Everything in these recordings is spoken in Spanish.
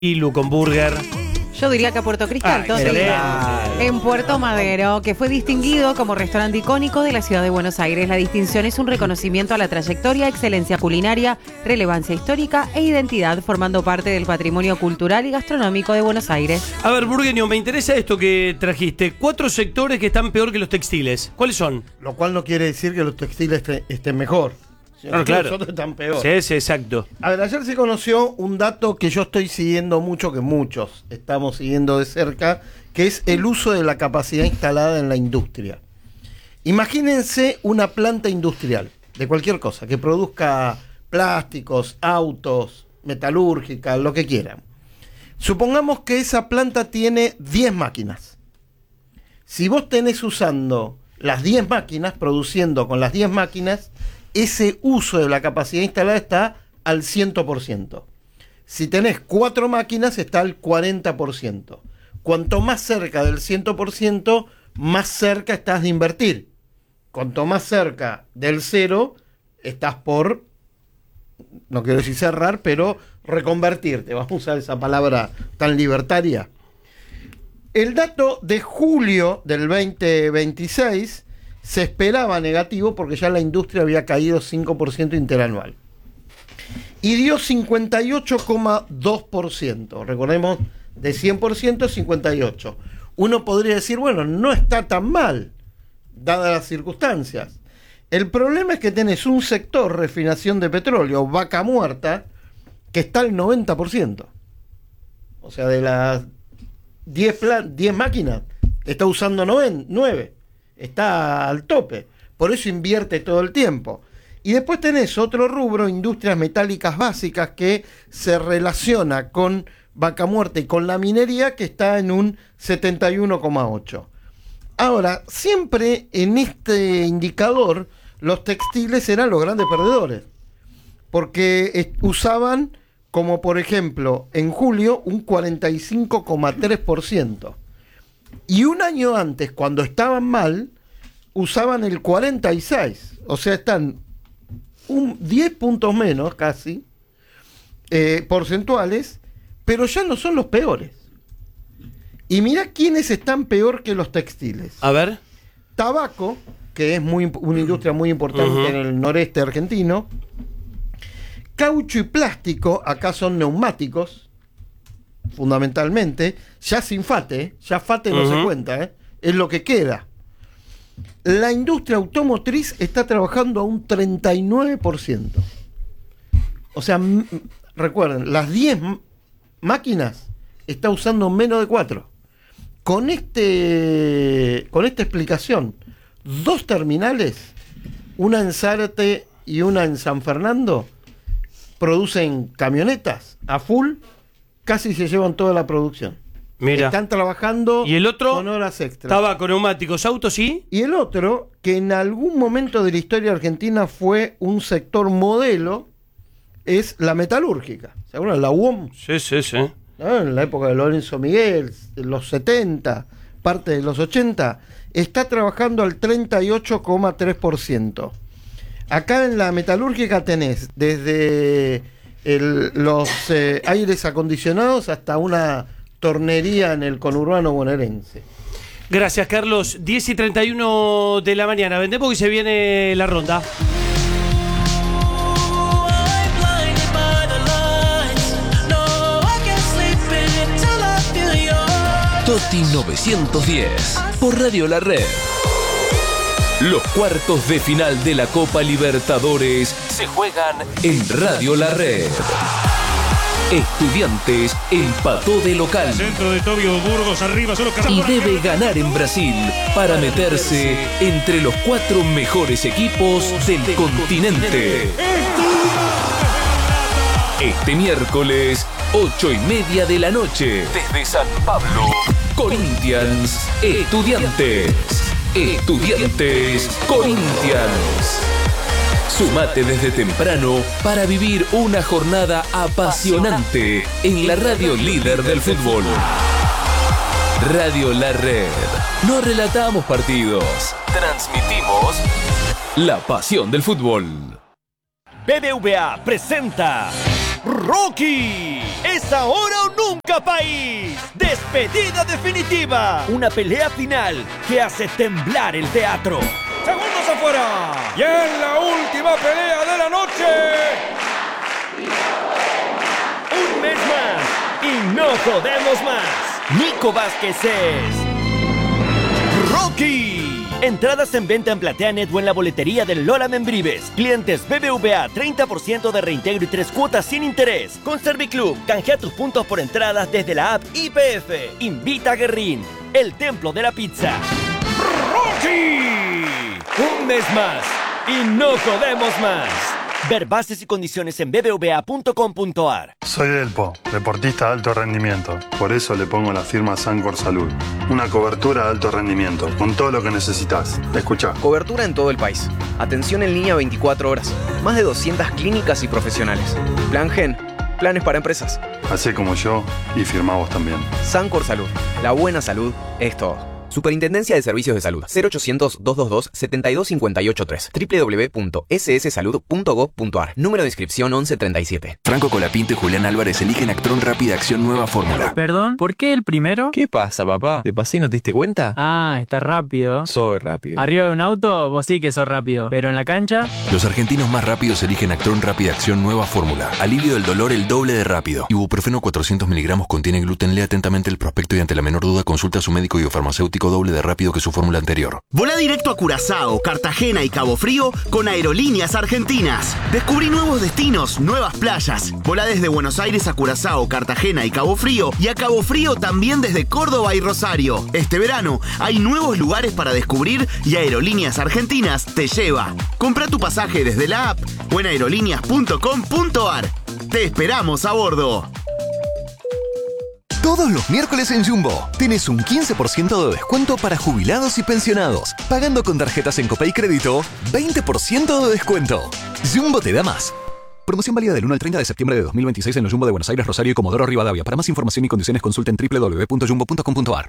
Ilu con burger. Yo diría que a Puerto Cristal, en Puerto Madero, que fue distinguido como restaurante icónico de la ciudad de Buenos Aires. La distinción es un reconocimiento a la trayectoria, excelencia culinaria, relevancia histórica e identidad, formando parte del patrimonio cultural y gastronómico de Buenos Aires. A ver, Burgueño, me interesa esto que trajiste. 4 sectores que están peor que los textiles. ¿Cuáles son? Lo cual no quiere decir que los textiles estén mejor. Claro. Los otros están peor. Sí, exacto. A ver, ayer se conoció un dato que yo estoy siguiendo mucho, que muchos estamos siguiendo de cerca, que es el uso de la capacidad instalada en la industria. Imagínense una planta industrial de cualquier cosa, que produzca plásticos, autos, metalúrgica, lo que quieran. Supongamos que esa planta tiene 10 máquinas. Si vos tenés usando las 10 máquinas, produciendo con las 10 máquinas, ese uso de la capacidad instalada está al 100%. Si tenés 4 máquinas, está al 40%. Cuanto más cerca del 100%, más cerca estás de invertir. Cuanto más cerca del 0, estás por, no quiero decir cerrar, pero reconvertirte. Vamos a usar esa palabra tan libertaria. El dato de julio del 2026 se esperaba negativo porque ya la industria había caído 5% interanual. Y dio 58,2%. Recordemos, de 100%, 58%. Uno podría decir, bueno, no está tan mal, dadas las circunstancias. El problema es que tenés un sector, refinación de petróleo, vaca muerta, que está al 90%. O sea, de las 10 máquinas, está usando 9. Está al tope, por eso invierte todo el tiempo. Y después tenés otro rubro, industrias metálicas básicas, que se relaciona con vaca muerta y con la minería, que está en un 71,8. Ahora, siempre en este indicador, los textiles eran los grandes perdedores, porque usaban, como por ejemplo, en julio, un 45,3%. Y un año antes, cuando estaban mal, usaban el 46%. O sea, están 10 puntos menos, casi, porcentuales, pero ya no son los peores. Y mirá quiénes están peor que los textiles. A ver. Tabaco, que es una industria muy importante en el noreste argentino. Caucho y plástico, acá son neumáticos, fundamentalmente, ya sin FATE, ya FATE no se cuenta, es lo que queda. La industria automotriz está trabajando a un 39%. O sea, recuerden, las 10 máquinas está usando menos de 4. Con esta explicación, 2 terminales, una en Zárate y una en San Fernando, producen camionetas a full. Casi se llevan toda la producción. Mira. Están trabajando. ¿Y el otro? Con horas extras. Tabaco, neumáticos, autos, ¿sí? Y el otro, que en algún momento de la historia argentina fue un sector modelo, es la metalúrgica. ¿Se acuerdan? La UOM. Sí. ¿No? En la época de Lorenzo Miguel, en los 70, parte de los 80, está trabajando al 38,3%. Acá en la metalúrgica tenés desde los aires acondicionados hasta una tornería en el conurbano bonaerense. Gracias, Carlos. 10:31 de la mañana. Vendemos y se viene la ronda. Toti 910 por Radio La Red. Los cuartos de final de la Copa Libertadores se juegan en Radio La Red. Estudiantes empató de local. Centro de Tobio Burgos, arriba solo y debe ganar en Brasil para meterse entre los 4 mejores equipos del continente. Este miércoles, 8:30 de la noche, desde San Pablo, Corinthians, Estudiantes. Estudiantes Corinthians. Sumate desde temprano para vivir una jornada apasionante en la radio líder del fútbol. Radio La Red. No relatamos partidos, transmitimos la pasión del fútbol. BBVA presenta Rocky. ¿Es ahora o nunca, país. Despedida definitiva. Una pelea final que hace temblar el teatro. Segundos afuera. Y en la última pelea de la noche. Un mes más y no jodemos más. Nico Vázquez es Rocky. Entradas en venta en PlateaNet o en la boletería del Lola Membrives. Clientes BBVA, 30% de reintegro y 3 cuotas sin interés. Con Serviclub, canjea tus puntos por entradas desde la app IPF. Invita a Guerrín, el templo de la pizza. ¡Rocky! Un mes más y no jodemos más. Ver bases y condiciones en bbva.com.ar. Soy Delpo, deportista de alto rendimiento. Por eso le pongo la firma Sancor Salud. Una cobertura de alto rendimiento, con todo lo que necesitas. Escucha. Cobertura en todo el país. Atención en línea 24 horas. Más de 200 clínicas y profesionales. Plan Gen. Planes para empresas. Hacé como yo y firmá vos también. Sancor Salud. La buena salud es todo. Superintendencia de Servicios de Salud. 0800-222-72583. www.sssalud.gov.ar. Número de inscripción 1137. Franco Colapinto y Julián Álvarez eligen Actron Rápida Acción Nueva Fórmula. Perdón, ¿por qué el primero? ¿Qué pasa, papá? ¿Te pasé y no te diste cuenta? Ah, está rápido. Soy rápido. Arriba de un auto, vos sí que sos rápido. Pero en la cancha... Los argentinos más rápidos eligen Actron Rápida Acción Nueva Fórmula. Alivio del dolor el doble de rápido. Ibuprofeno 400 miligramos contiene gluten. Lea atentamente el prospecto y ante la menor duda consulta a su médico y o farmacéutico doble de rápido que su fórmula anterior. Volá directo a Curazao, Cartagena y Cabo Frío con Aerolíneas Argentinas. Descubrí nuevos destinos, nuevas playas. Volá desde Buenos Aires a Curazao, Cartagena y Cabo Frío, y a Cabo Frío también desde Córdoba y Rosario. Este verano hay nuevos lugares para descubrir y Aerolíneas Argentinas te lleva. Compra tu pasaje desde la app o en aerolíneas.com.ar. Te esperamos a bordo. Todos los miércoles en Jumbo tenés un 15% de descuento para jubilados y pensionados. Pagando con tarjetas en Copay Crédito, 20% de descuento. Jumbo te da más. Promoción válida del 1 al 30 de septiembre de 2026 en los Jumbo de Buenos Aires, Rosario y Comodoro Rivadavia. Para más información y condiciones consulten www.jumbo.com.ar.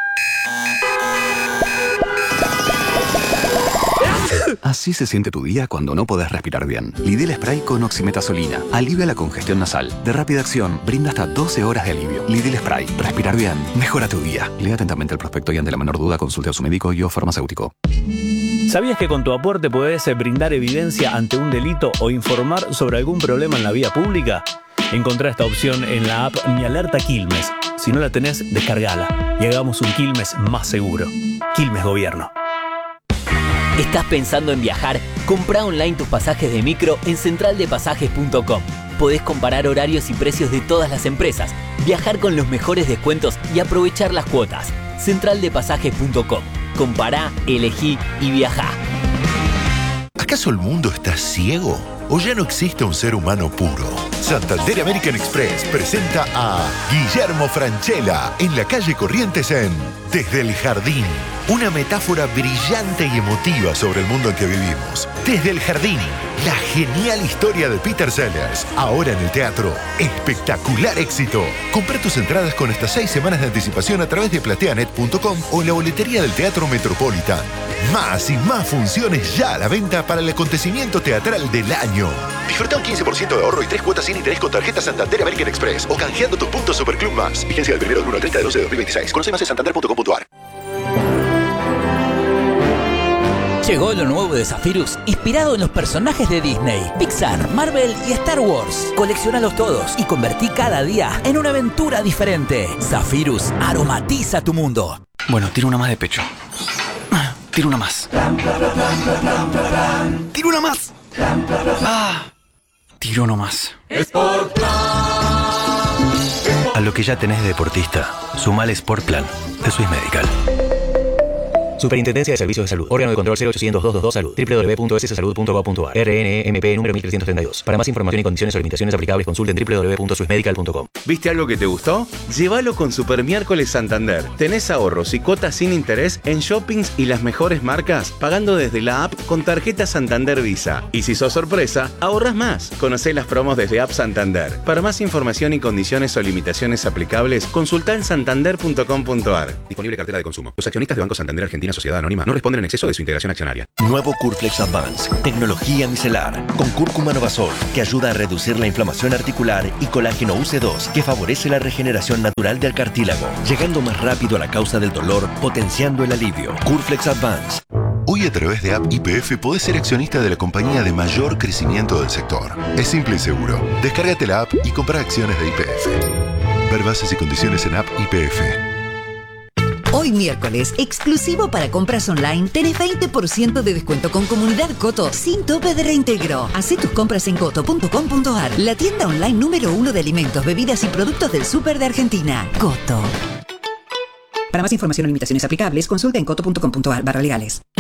Así se siente tu día cuando no podés respirar bien. Lidl Spray con oximetazolina alivia la congestión nasal. De rápida acción, brinda hasta 12 horas de alivio. Lidl Spray. Respirar bien mejora tu día. Lea atentamente el prospecto y ante la menor duda consulte a su médico y o farmacéutico. ¿Sabías que con tu aporte podés brindar evidencia ante un delito o informar sobre algún problema en la vía pública? Encontrá esta opción en la app Mi Alerta Quilmes. Si no la tenés, descargala y hagamos un Quilmes más seguro. Quilmes Gobierno. ¿Estás pensando en viajar? Comprá online tus pasajes de micro en centraldepasajes.com. Podés comparar horarios y precios de todas las empresas, viajar con los mejores descuentos y aprovechar las cuotas. Centraldepasajes.com. Compará, elegí y viajá. ¿Acaso el mundo está ciego? ¿O ya no existe un ser humano puro? Santander American Express presenta a Guillermo Francella en la calle Corrientes en Desde el Jardín. Una metáfora brillante y emotiva sobre el mundo en que vivimos. Desde el Jardín, la genial historia de Peter Sellers. Ahora en el teatro. Espectacular éxito. Comprá tus entradas con hasta 6 semanas de anticipación a través de plateanet.com o en la boletería del Teatro Metropolitan. Más y más funciones ya a la venta para el acontecimiento teatral del año. Disfruta un 15% de ahorro y 3 cuotas sin interés con tarjeta Santander American Express o canjeando tus puntos Superclub Más. Vigencia del 1 al 30 de 12 de 2026. Conoce más en santander.com.ar. Llegó lo nuevo de Zephyrus, inspirado en los personajes de Disney, Pixar, Marvel y Star Wars. Colecciónalos todos y convertí cada día en una aventura diferente. Zephyrus aromatiza tu mundo. Bueno, tiro una más de pecho. Tiro una más. Tiro una más. Tiro uno más. A lo que ya tenés de deportista, sumale Sport Plan de Swiss Medical. Superintendencia de Servicios de Salud. Órgano de control 0800-222-SALUD. www.sssalud.gov.ar. RNMP número 1332. Para más información y condiciones o limitaciones aplicables consulten www.swissmedical.com. ¿Viste algo que te gustó? Llévalo con Super Miércoles Santander. Tenés ahorros y cuotas sin interés en shoppings y las mejores marcas, pagando desde la app con tarjeta Santander Visa. Y si sos sorpresa, ahorras más. Conocé las promos desde App Santander. Para más información y condiciones o limitaciones aplicables, consultá en santander.com.ar. Disponible cartera de consumo. Los accionistas de Banco Santander Argentina sociedad anónima, no responden en exceso de su integración accionaria. Nuevo Curflex Advance, tecnología micelar, con cúrcuma novasol, que ayuda a reducir la inflamación articular, y colágeno UC2, que favorece la regeneración natural del cartílago, llegando más rápido a la causa del dolor, potenciando el alivio. Curflex Advance. Hoy a través de App YPF podés ser accionista de la compañía de mayor crecimiento del sector. Es simple y seguro. Descárgate la app y compra acciones de YPF. Ver bases y condiciones en App YPF. Hoy miércoles, exclusivo para compras online, tenés 20% de descuento con Comunidad Coto sin tope de reintegro. Hacé tus compras en coto.com.ar, la tienda online número 1 de alimentos, bebidas y productos del súper de Argentina. Coto. Para más información o limitaciones aplicables, consulta en coto.com.ar/legales.